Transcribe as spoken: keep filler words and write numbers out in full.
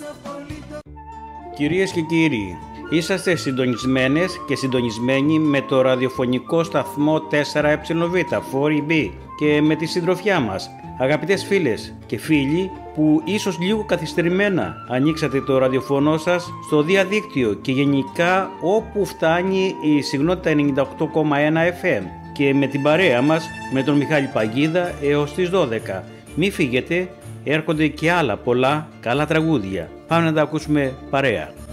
Κυρίες και κύριοι, είσαστε συντονισμένες και συντονισμένοι με το ραδιοφωνικό σταθμό τέσσερα ε β φορ μπι και με τη συντροφιά μας, αγαπητές φίλες και φίλοι που ίσως λίγο καθυστερημένα ανοίξατε το ραδιοφωνό σας στο διαδίκτυο και γενικά όπου φτάνει η συγνότητα ενενήντα οκτώ κόμμα ένα εφ εμ και με την παρέα μας με τον Μιχάλη Παγίδα έως τις δώδεκα. Μη φύγετε, έρχονται και άλλα πολλά καλά τραγούδια. Πάμε να τα ακούσουμε παρέα.